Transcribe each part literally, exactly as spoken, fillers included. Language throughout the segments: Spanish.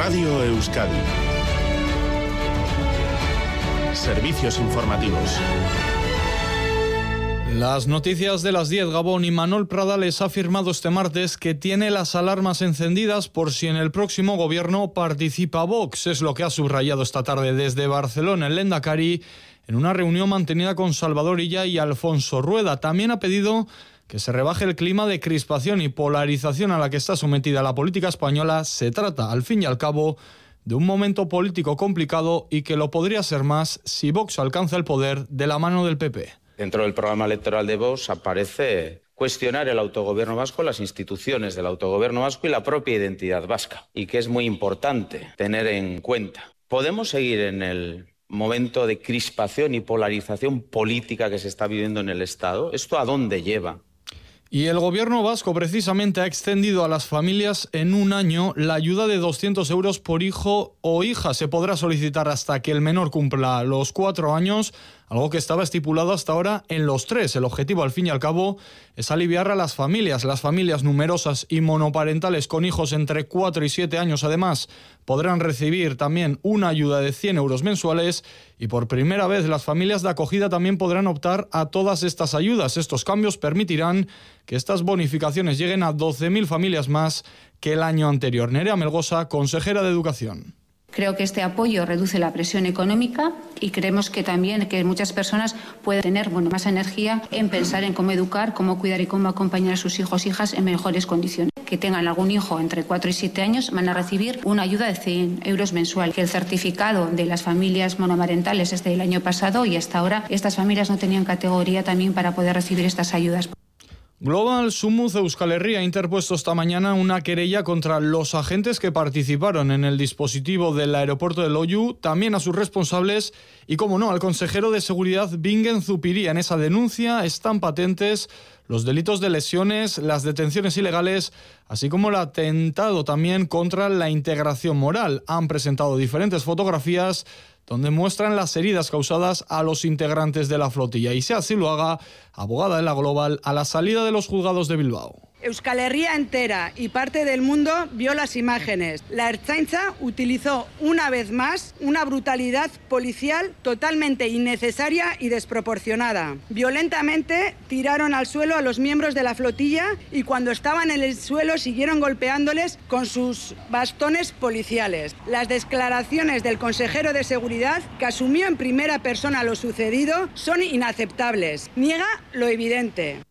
Radio Euskadi. Servicios informativos. Las noticias de las diez, Gabón. Y Manuel Pradales ha afirmado este martes que tiene las alarmas encendidas por si en el próximo gobierno participa Vox. Es lo que ha subrayado esta tarde desde Barcelona el Lehendakari en una reunión mantenida con Salvador Illa y Alfonso Rueda. También ha pedido que se rebaje el clima de crispación y polarización a la que está sometida la política española. Se trata, al fin y al cabo, de un momento político complicado y que lo podría ser más si Vox alcanza el poder de la mano del P P. Dentro del programa electoral de Vox aparece cuestionar el autogobierno vasco, las instituciones del autogobierno vasco y la propia identidad vasca, y que es muy importante tener en cuenta. ¿Podemos seguir en el momento de crispación y polarización política que se está viviendo en el Estado? ¿Esto a dónde lleva? Y el gobierno vasco precisamente ha extendido a las familias en un año la ayuda de doscientos euros por hijo o hija. Se podrá solicitar hasta que el menor cumpla los cuatro años, algo que estaba estipulado hasta ahora en los tres. El objetivo, al fin y al cabo, es aliviar a las familias. Las familias numerosas y monoparentales con hijos entre cuatro y siete años, además, podrán recibir también una ayuda de cien euros mensuales y por primera vez las familias de acogida también podrán optar a todas estas ayudas. Estos cambios permitirán que estas bonificaciones lleguen a doce mil familias más que el año anterior. Nerea Melgosa, consejera de Educación. Creo que este apoyo reduce la presión económica y creemos que también que muchas personas pueden tener bueno, más energía en pensar en cómo educar, cómo cuidar y cómo acompañar a sus hijos e hijas en mejores condiciones. Que tengan algún hijo entre cuatro y siete años van a recibir una ayuda de cien euros mensual. Que el certificado de las familias monomarentales es del año pasado y hasta ahora estas familias no tenían categoría también para poder recibir estas ayudas. Global Sumuz Euskal Herria ha interpuesto esta mañana una querella contra los agentes que participaron en el dispositivo del aeropuerto de Loiu, también a sus responsables y, como no, al consejero de Seguridad Bingen Zupiria. En esa denuncia están patentes los delitos de lesiones, las detenciones ilegales, así como el atentado también contra la integración moral. Han presentado diferentes fotografías donde muestran las heridas causadas a los integrantes de la flotilla. Y si así lo haga, abogada de la Global, a la salida de los juzgados de Bilbao. Euskal Herria entera y parte del mundo vio las imágenes. La Ertzaintza utilizó una vez más una brutalidad policial totalmente innecesaria y desproporcionada. Violentamente tiraron al suelo a los miembros de la flotilla y cuando estaban en el suelo siguieron golpeándoles con sus bastones policiales. Las declaraciones del consejero de Seguridad, que asumió en primera persona lo sucedido, son inaceptables. Niega lo evidente.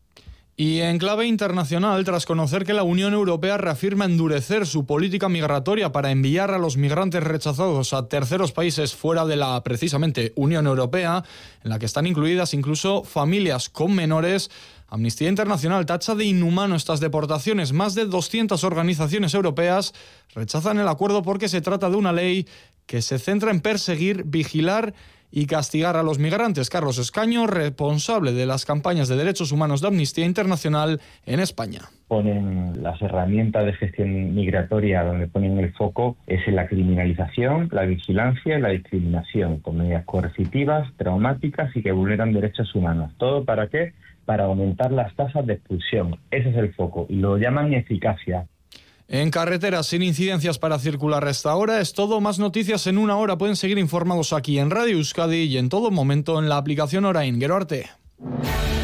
Y en clave internacional, tras conocer que la Unión Europea reafirma endurecer su política migratoria para enviar a los migrantes rechazados a terceros países fuera de la, precisamente, Unión Europea, en la que están incluidas incluso familias con menores, Amnistía Internacional tacha de inhumano estas deportaciones. Más de doscientas organizaciones europeas rechazan el acuerdo porque se trata de una ley que se centra en perseguir, vigilar y castigar a los migrantes. Carlos Escaño, responsable de las campañas de derechos humanos de Amnistía Internacional en España. Ponen las herramientas de gestión migratoria donde ponen el foco es en la criminalización, la vigilancia y la discriminación, con medidas coercitivas, traumáticas y que vulneran derechos humanos. ¿Todo para qué? Para aumentar las tasas de expulsión. Ese es el foco y lo llaman eficacia. En carreteras sin incidencias para circular hasta ahora es todo. Más noticias en una hora. Pueden seguir informados aquí en Radio Euskadi y en todo momento en la aplicación Orain. Gero arte.